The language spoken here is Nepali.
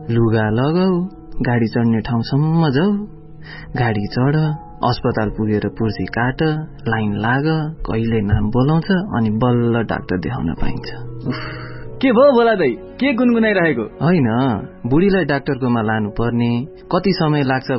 लुगा लगाऊ, गाडी चढ्ने ठाउँसम्म जाऊ, गाडी चढ, अस्पताल पुगेर पुर्जी काट, लाइन लाग, कहिले नाम बोलाउँछ अनि बल्ल डाक्टर देखाउन पाइन्छ। के भयो बोला दाइ, के गुनगुनाइरहेको? होइन, बुढीलाई डाक्टरकोमा लानु पर्ने, कति समय लाग्छ